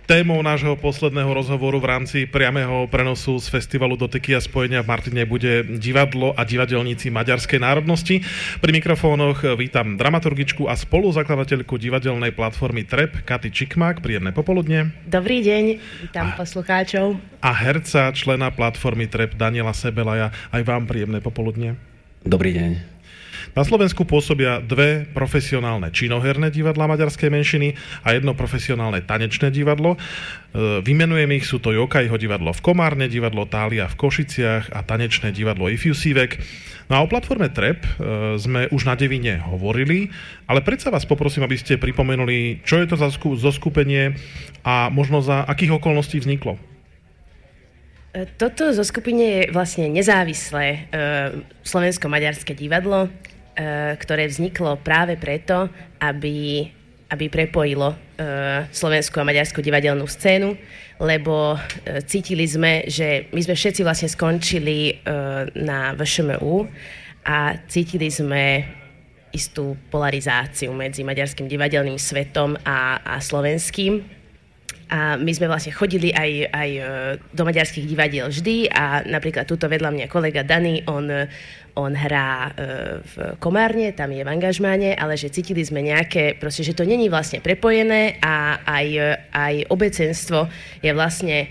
Témou nášho posledného rozhovoru v rámci priameho prenosu z festivalu Dotyky a spojenia v Martine bude divadlo a divadelníci maďarskej národnosti. Pri mikrofónoch vítam dramaturgičku a spoluzakladateľku divadelnej platformy TREP Katy Čikmák. Príjemné popoludne. Dobrý deň, vítam poslucháčov. A herca, člena platformy TREP Daniela Sebelaja. Aj vám príjemné popoludne. Dobrý deň. Na Slovensku pôsobia dve profesionálne činoherné divadlá maďarskej menšiny a jedno profesionálne tanečné divadlo. Vymenujem ich, sú to Jokajho divadlo v Komárne, divadlo Tália v Košiciach a tanečné divadlo Ifjusívek. No a o platforme TREP sme už na Devine hovorili, ale predsa vás poprosím, aby ste pripomenuli, čo je to za zoskupenie a možno za akých okolností vzniklo. Toto zoskupenie je vlastne nezávislé slovensko-maďarské divadlo, ktoré vzniklo práve preto, aby prepojilo slovenskú a maďarskú divadelnú scénu, lebo cítili sme, že my sme všetci vlastne skončili na VŠMU a cítili sme istú polarizáciu medzi maďarským divadelným svetom a slovenským. A my sme vlastne chodili aj do maďarských divadiel vždy a napríklad tuto vedľa mňa kolega Dani, on hrá v Komárne, tam je v angažmáne, ale že cítili sme nejaké, proste, že to není vlastne prepojené a aj obecenstvo je vlastne...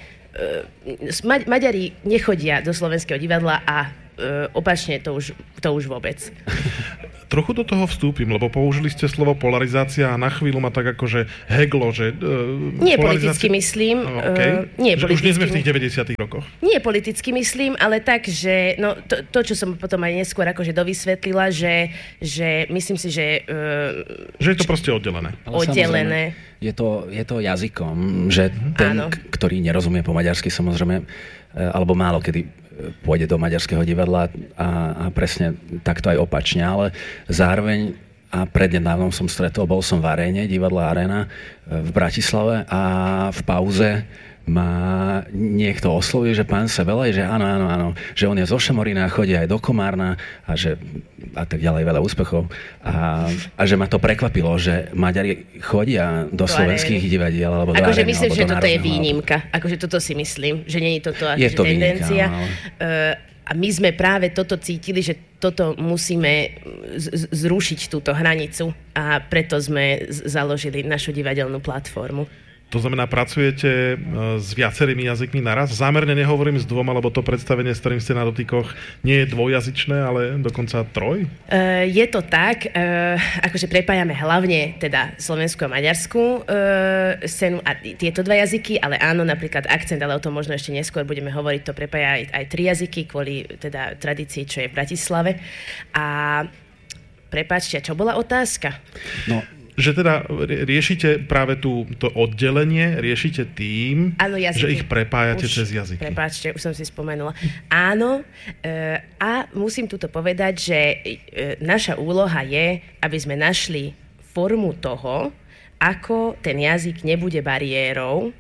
Maďari nechodia do slovenského divadla a opačne to už vôbec. Trochu do toho vstúpim, lebo použili ste slovo polarizácia a na chvíľu ma tak akože heglo, že... Nie politicky myslím. Okay. Že už nie sme v tých 90. rokoch. Nie politicky myslím, ale tak, že to, čo som potom aj neskôr akože dovysvetlila, že myslím si, že... Že je to proste oddelené. Oddelené. Je to jazykom, že ten, ktorý nerozumie po maďarsky, samozrejme, alebo málo kedy pôjde do maďarského divadla a presne takto aj opačne, ale zároveň a prednedávnom som stretol, bol som v aréne, divadla Arena v Bratislave a v pauze ma niekto oslovil, že pán Sebelaj, že áno, že on je zo Šamorína, chodí aj do Komárna a tak ďalej, veľa úspechov. A že ma to prekvapilo, že Maďari chodia do slovenských divadiel alebo do arény. Akože myslím, že toto je výnimka. Akože toto si myslím, že nie je toto akože tendencia. A my sme práve toto cítili, že toto musíme zrušiť túto hranicu a preto sme založili našu divadelnú platformu. To znamená, pracujete s viacerými jazykmi naraz? Zámerne nehovorím s dvoma, lebo to predstavenie, s ktorým ste na dotykoch, nie je dvojjazyčné, ale dokonca troj? Je to tak, akože prepájame hlavne teda slovenskú a maďarskú scénu a tieto dva jazyky, ale áno, napríklad akcent, ale o tom možno ešte neskôr budeme hovoriť, to prepája aj tri jazyky kvôli teda tradícii, čo je v Bratislave. A prepáčte, čo bola otázka? No, že teda riešite práve to oddelenie, riešite tým, že ich prepájate cez jazyky. Prepáčte, už som si spomenula. Áno, a musím tuto povedať, že naša úloha je, aby sme našli formu toho, ako ten jazyk nebude bariérou,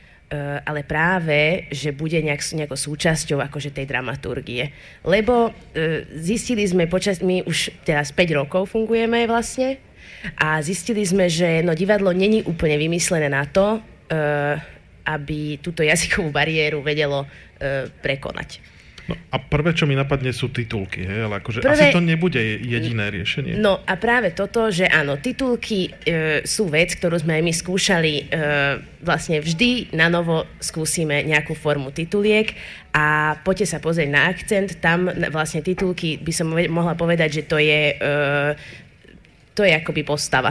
ale práve, že bude nejakou súčasťou akože tej dramaturgie. Lebo zistili sme my už teraz 5 rokov fungujeme vlastne, a zistili sme, že divadlo není úplne vymyslené na to, aby túto jazykovú bariéru vedelo prekonať. No a prvé, čo mi napadne, sú titulky, hej? Ale akože asi to nebude jediné riešenie. No a práve toto, že áno, titulky sú vec, ktorú sme aj my skúšali, vlastne vždy na novo skúsime nejakú formu tituliek a poďte sa pozrieť na akcent, tam vlastne titulky, by som mohla povedať, že to je akoby postava.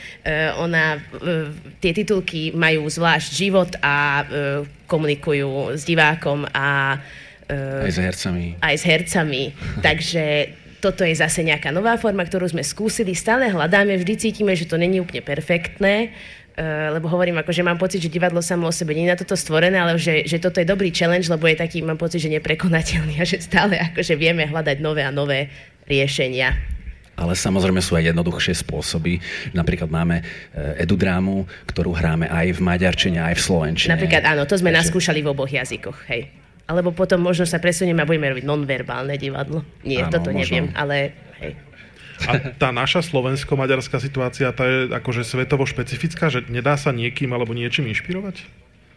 Tie titulky majú zvlášť život a komunikujú s divákom a aj s hercami. Takže toto je zase nejaká nová forma, ktorú sme skúsili. Stále hľadáme, vždy cítime, že to není úplne perfektné, lebo hovorím, akože mám pocit, že divadlo samo o sebe nie je na toto stvorené, ale že toto je dobrý challenge, lebo je taký, mám pocit, že neprekonateľný a že stále akože vieme hľadať nové a nové riešenia. Ale samozrejme sú aj jednoduchšie spôsoby. Napríklad máme edudrámu, ktorú hráme aj v maďarčine, aj v slovenčine. Napríklad áno, to sme naskúšali v oboch jazykoch, hej. Alebo potom možno sa presunieme a budeme robiť nonverbálne divadlo. Nie, áno, toto možno. Neviem, ale hej. A tá naša slovensko-maďarská situácia, tá je akože svetovo špecifická, že nedá sa niekým alebo niečím inšpirovať?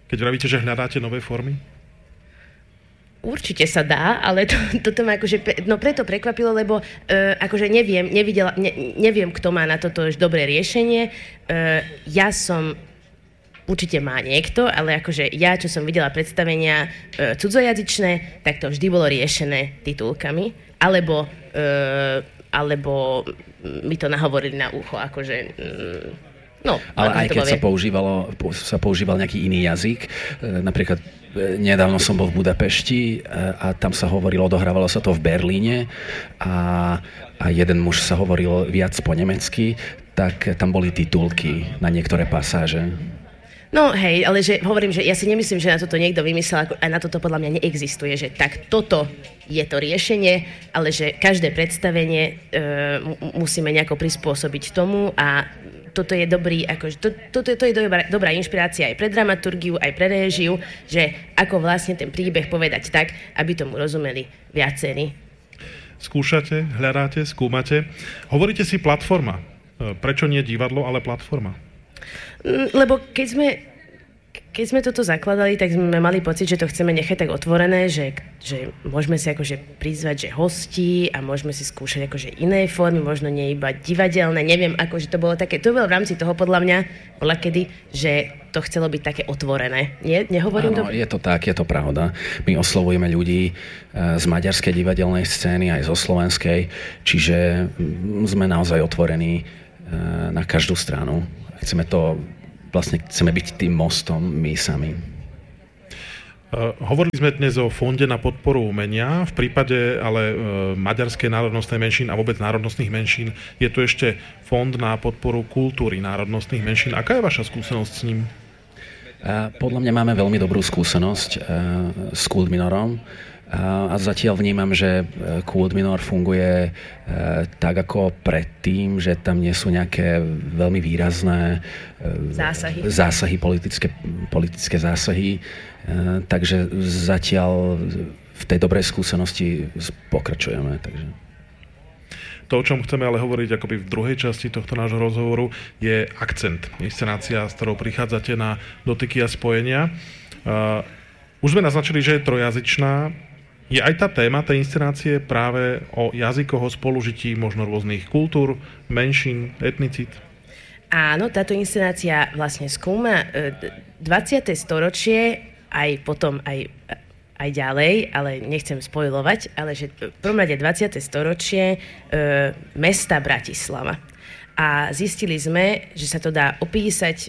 Keď vravíte, že hľadáte nové formy? Určite sa dá, ale toto ma akože, preto prekvapilo, lebo akože neviem, kto má na toto dobré riešenie. Ja som, určite má niekto, ale akože ja, čo som videla predstavenia cudzojazyčné, tak to vždy bolo riešené titulkami, alebo mi to nahovorili na ucho, akože... No, ale aj keď sa používal nejaký iný jazyk, napríklad nedávno som bol v Budapešti a tam sa odohrávalo sa to v Berlíne a jeden muž sa hovoril viac po nemecky, tak tam boli titulky na niektoré pasáže. No hej, ale že hovorím, že ja si nemyslím, že na toto niekto vymyslel, a na toto podľa mňa neexistuje, že tak toto je to riešenie, ale že každé predstavenie musíme nejako prispôsobiť tomu a toto je dobrý, akože to je dobrá inšpirácia aj pre dramaturgiu, aj pre réžiu, že ako vlastne ten príbeh povedať tak, aby tomu rozumeli viacerí. Skúšate, hľadáte, skúmate. Hovoríte si platforma. Prečo nie divadlo, ale platforma? Lebo keď sme toto zakladali, tak sme mali pocit, že to chceme nechať tak otvorené, že môžeme si akože prizvať, že hostí a môžeme si skúšať akože iné formy, možno nie iba divadelné, neviem, akože to bolo také, to bolo v rámci toho podľa mňa, kedy, že to chcelo byť také otvorené. Nehovorím to? Áno, je to tak, je to pravda. My oslovujeme ľudí z maďarskej divadelnej scény aj zo slovenskej, čiže sme naozaj otvorení na každú stranu. Chceme byť tým mostom my sami. Hovorili sme dnes o fonde na podporu umenia. V prípade ale maďarskej národnostnej menšín a vôbec národnostných menšín je tu ešte fond na podporu kultúry národnostných menšín. Aká je vaša skúsenosť s ním? Podľa mňa máme veľmi dobrú skúsenosť s Kult Minorom. A zatiaľ vnímam, že Kult Minor funguje tak ako predtým, že tam nie sú nejaké veľmi výrazné zásahy politické zásahy. Takže zatiaľ v tej dobrej skúsenosti pokračujeme. Takže. To, o čom chceme ale hovoriť akoby v druhej časti tohto nášho rozhovoru, je akcent. Inscenácia, s ktorou prichádzate na dotyky a spojenia. Už sme naznačili, že je trojazyčná. Je aj tá téma tej inscenácie práve o jazykoch, o spolužití možno rôznych kultúr, menšín, etnicít? Áno, táto inscenácia vlastne skúma 20. storočie, aj potom aj ďalej, ale nechcem spoilovať, ale že v prvom rade 20. storočie mesta Bratislava. A zistili sme, že sa to dá opísať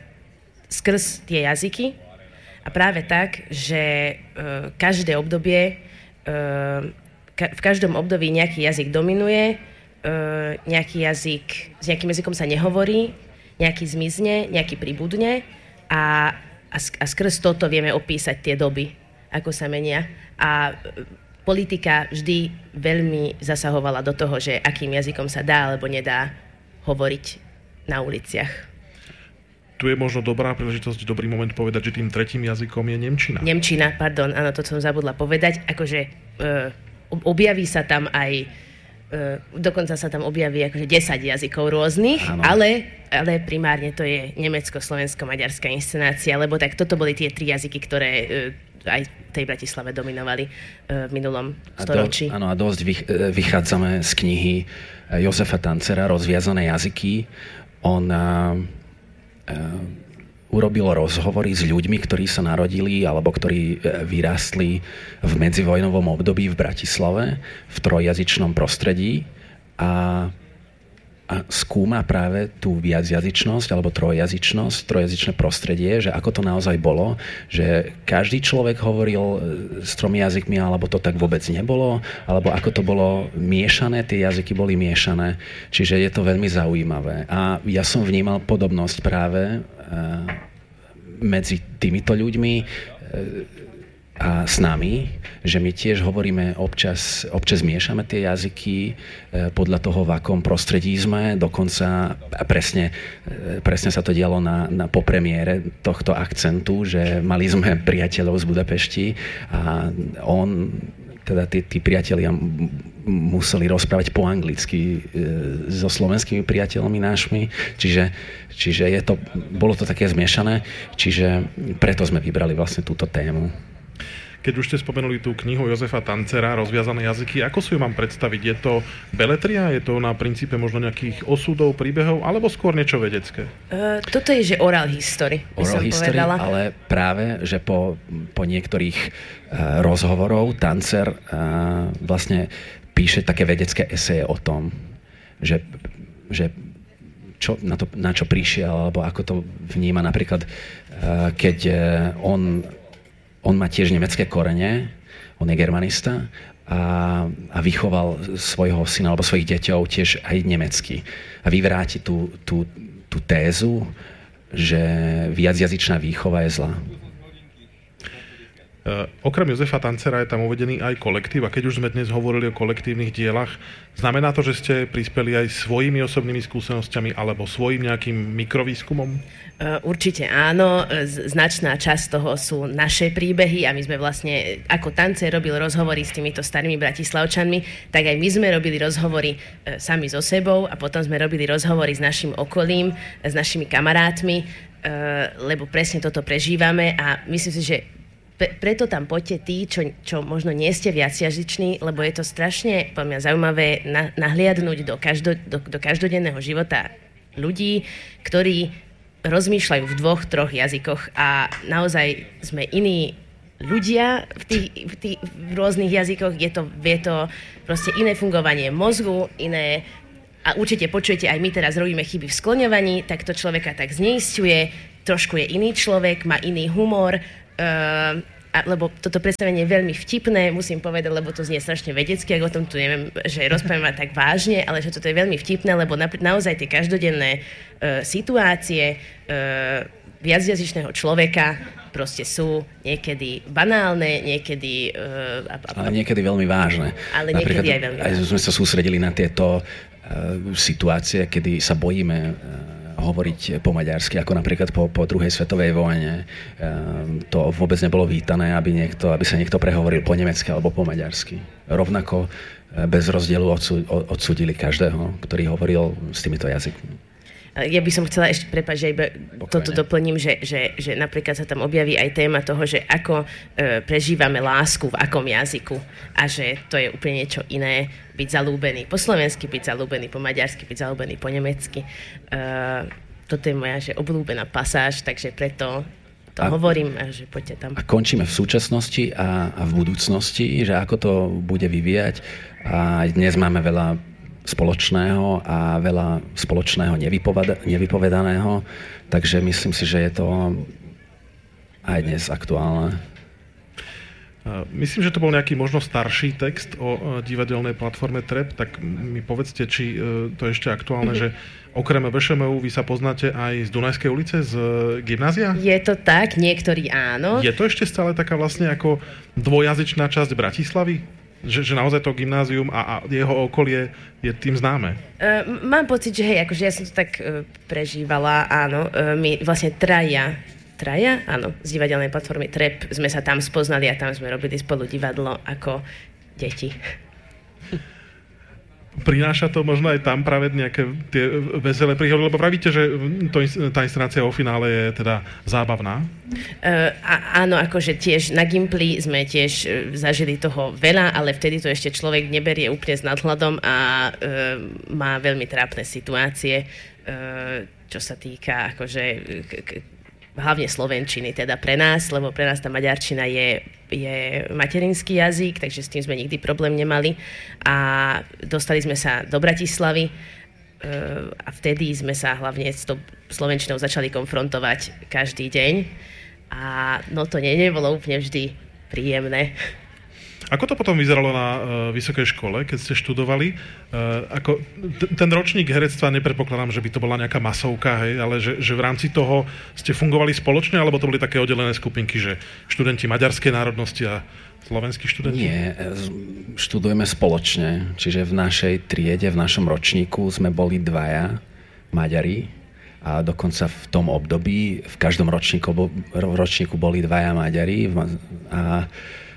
skrz tie jazyky, a práve tak, že každé obdobie, v každom období nejaký jazyk dominuje, s nejakým jazykom sa nehovorí, nejaký zmizne, nejaký pribudne a skrz toto vieme opísať tie doby, ako sa menia. A politika vždy veľmi zasahovala do toho, že akým jazykom sa dá alebo nedá hovoriť na uliciach. Tu je možno dobrá príležitosť, dobrý moment povedať, že tým tretím jazykom je nemčina. Nemčina, pardon, áno, to som zabudla povedať. Akože objaví sa tam aj, dokonca sa tam objaví akože 10 jazykov rôznych, ale primárne to je nemecko-slovensko-maďarská inscenácia, lebo tak toto boli tie 3 jazyky, ktoré aj tej Bratislave dominovali v minulom storočí. Áno, a dosť vychádzame z knihy Jozefa Tancera Rozviazané jazyky. On urobil rozhovory s ľuďmi, ktorí sa narodili alebo ktorí vyrástli v medzivojnovom období v Bratislave v trojjazyčnom prostredí a skúma práve tú viacjazyčnosť alebo trojjazyčné prostredie, že ako to naozaj bolo, že každý človek hovoril s 3 jazykmi, alebo to tak vôbec nebolo, alebo ako to bolo miešané, tie jazyky boli miešané. Čiže je to veľmi zaujímavé. A ja som vnímal podobnosť práve medzi týmito ľuďmi a s nami, že my tiež hovoríme občas miešame tie jazyky podľa toho, v akom prostredí sme. Dokonca presne sa to dialo na popremiére tohto akcentu, že mali sme priateľov z Budapešti a tí priatelia museli rozprávať po anglicky so slovenskými priateľmi našimi, čiže bolo to také zmiešané, čiže preto sme vybrali vlastne túto tému. Keď už ste spomenuli tú knihu Jozefa Tancera Rozviazané jazyky, ako si ju mám predstaviť? Je to beletria? Je to na princípe možno nejakých osudov, príbehov, alebo skôr niečo vedecké? Toto je, že oral history, by som povedala. Ale práve, že po niektorých rozhovorov Tancer vlastne píše také vedecké eseje o tom, že na čo prišiel, alebo ako to vníma napríklad, keď on má tiež nemecké korene, on je germanista a vychoval svojho syna alebo svojich deťov tiež aj nemecky. A vyvráti tú tézu, že viacjazyčná výchova je zlá. Okrem Jozefa Tancera je tam uvedený aj kolektív a keď už sme dnes hovorili o kolektívnych dielach, znamená to, že ste prispeli aj svojimi osobnými skúsenosťami alebo svojim nejakým mikrovýskumom? Určite áno, značná časť toho sú naše príbehy a my sme vlastne, ako Tancer robil rozhovory s týmito starými Bratislavčanmi, tak aj my sme robili rozhovory sami so sebou a potom sme robili rozhovory s našim okolím, s našimi kamarátmi, lebo presne toto prežívame a myslím si, že preto tam poďte tí, čo možno nie ste viacjazyční, lebo je to strašne podľa mňa zaujímavé nahliadnúť do každodenného života ľudí, ktorí rozmýšľajú v 2-3 jazykoch a naozaj sme iní ľudia v rôznych jazykoch. Je to proste iné fungovanie mozgu, iné. A určite počujete, aj my teraz robíme chyby v skloňovaní, tak to človeka tak zneisťuje, trošku je iný človek, má iný humor, lebo toto predstavenie je veľmi vtipné, musím povedať, lebo to znie strašne vedecky, ak o tom tu neviem, že rozprávame tak vážne, ale že toto je veľmi vtipné, lebo naozaj tie každodenné situácie viacjazyčného človeka proste sú niekedy banálne, niekedy... ale niekedy veľmi vážne. Ale niekedy aj veľmi vážne. Aj sme sa sústredili na tieto situácie, kedy sa bojíme hovoriť po maďarsky, ako napríklad po druhej svetovej vojne. To vôbec nebolo vítané, aby sa niekto prehovoril po nemecky alebo po maďarsky. Rovnako bez rozdielu odsúdili každého, ktorý hovoril s týmito jazykmi. Ja by som chcela ešte, prepáč, že iba toto doplním, že napríklad sa tam objaví aj téma toho, že ako prežívame lásku v akom jazyku a že to je úplne niečo iné byť zalúbený po slovensky, byť zalúbený po maďarsky, byť zalúbený po nemecky. Toto je moja obľúbená pasáž, takže preto to hovorím, že poďte tam. A končíme v súčasnosti a v budúcnosti, že ako to bude vyvíjať. A dnes máme veľa spoločného a veľa spoločného nevypovedaného, takže myslím si, že je to aj dnes aktuálne. Myslím, že to bol nejaký možno starší text o divadelnej platforme TREP, tak mi povedzte, či to je ešte aktuálne, že okrem VŠMU vy sa poznáte aj z Dunajskej ulice, z gymnázia? Je to tak, niektorí áno. Je to ešte stále taká vlastne ako dvojazyčná časť Bratislavy? Že naozaj to gymnázium a jeho okolie je tým známe? Mám pocit, že hej, akože ja som to tak prežívala, áno. My vlastne traja, áno, z divadelnej platformy TREP sme sa tam spoznali a tam sme robili spolu divadlo ako deti. Prináša to možno aj tam práve nejaké tie veselé príhody, lebo pravíte, že tá inscenácia vo finále je teda zábavná? Áno, akože tiež na Gimply sme tiež zažili toho veľa, ale vtedy to ešte človek neberie úplne s nadhľadom a má veľmi trápne situácie, čo sa týka akože hlavne slovenčiny, teda pre nás, lebo pre nás tá maďarčina je materinský jazyk, takže s tým sme nikdy problém nemali. A dostali sme sa do Bratislavy a vtedy sme sa hlavne s tou slovenčinou začali konfrontovať každý deň. A no to nebolo úplne vždy príjemné. Ako to potom vyzeralo na vysokej škole, keď ste študovali? Ten ročník herectva, nepredpokladám, že by to bola nejaká masovka, hej, ale že v rámci toho ste fungovali spoločne, alebo to boli také oddelené skupinky, že študenti maďarskej národnosti a slovenskí študenti? Nie, študujeme spoločne. Čiže v našej triede, v našom ročníku sme boli 2 Maďari a dokonca v tom období v každom ročníku boli 2 Maďari a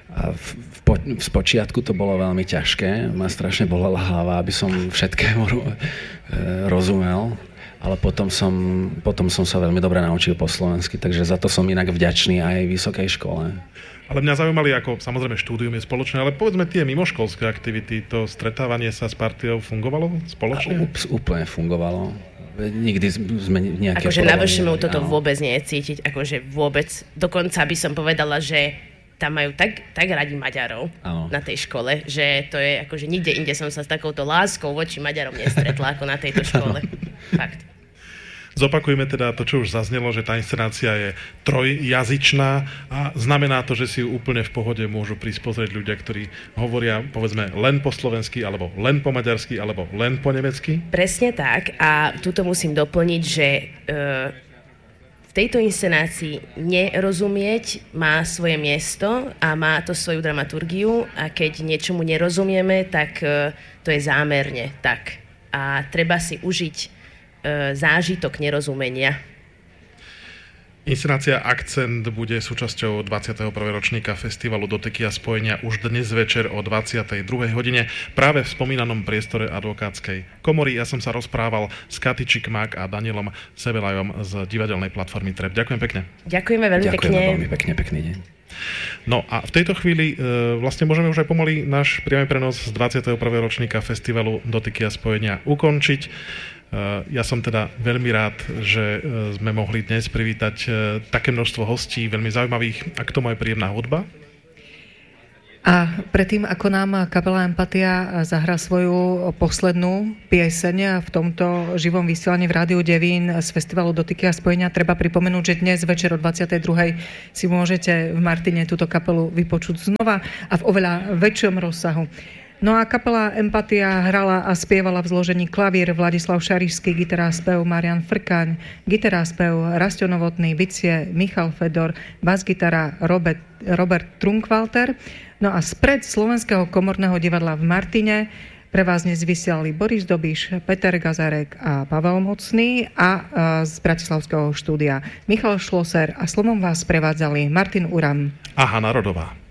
A v spočiatku to bolo veľmi ťažké, ma strašne bolela hlava, aby som všetkému rozumel, ale potom som sa veľmi dobre naučil po slovensky, takže za to som inak vďačný aj vysokej škole. Ale mňa zaujímali, ako samozrejme štúdium je spoločné, ale povedzme tie mimoškolské aktivity, to stretávanie sa s partiou fungovalo spoločne? Úplne fungovalo. Nikdy sme nejaké... Akože na VŠMU toto vôbec nie je cítiť, akože vôbec. Dokonca by som povedala, že tam majú tak radi Maďarov na tej škole, že to je akože nikde inde som sa s takouto láskou voči Maďarom nestretla ako na tejto škole. Fakt. Zopakujeme teda to, čo už zaznelo, že tá inscenácia je trojjazyčná a znamená to, že si ju úplne v pohode môžu prísť pozrieť ľudia, ktorí hovoria, povedzme, len po slovensky, alebo len po maďarsky, alebo len po nemecky? Presne tak. A tuto musím doplniť, že v tejto inscenácii nerozumieť má svoje miesto a má to svoju dramaturgiu a keď niečomu nerozumieme, tak to je zámerne tak. A treba si užiť zážitok nerozumenia. Inscenácia Akcent bude súčasťou 21. ročníka festivalu Dotyky a spojenia už dnes večer o 22. hodine práve v spomínanom priestore advokátskej komory. Ja som sa rozprával s Katy Čikmák a Danielom Sebelajom z divadelnej platformy TREP. Ďakujem pekne. Ďakujeme veľmi pekne. Ďakujeme veľmi pekne, pekný deň. No a v tejto chvíli vlastne môžeme už aj pomaly náš priamy prenos z 21. ročníka festivalu Dotyky a spojenia ukončiť. Ja som teda veľmi rád, že sme mohli dnes privítať také množstvo hostí, veľmi zaujímavých a k tomu aj príjemná hudba. A predtým, ako nám kapela Empatia zahrá svoju poslednú pieseň v tomto živom vysielaní v Rádiu Devín z festivalu Dotyky a spojenia, treba pripomenúť, že dnes večer o 22. si môžete v Martine túto kapelu vypočuť znova a v oveľa väčšom rozsahu. No a kapela Empatia hrala a spievala v zložení klavír Vladislav Šarišský, gitara spev Marian Frkaň, gitara spev Rastio Novotný, bicie Michal Fedor, basgitara Robert Trunkvalter. No a spred Slovenského komorného divadla v Martine pre vás dnes vysielali Boris Dobiš, Peter Gazarek a Pavel Mocný a z Bratislavského štúdia Michal Šloser a slovom vás prevádzali Martin Uram a Hanna Rodová.